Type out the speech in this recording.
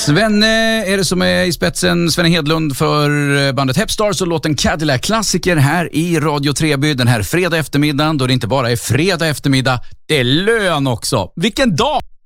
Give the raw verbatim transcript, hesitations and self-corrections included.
Svenne är det som är i spetsen. Svenne Hedlund för bandet Hepstars och låten Cadillac, klassiker här i Radio Treby den här fredag eftermiddagen, då det inte bara är fredag eftermiddag, det är lön också. Vilken dag!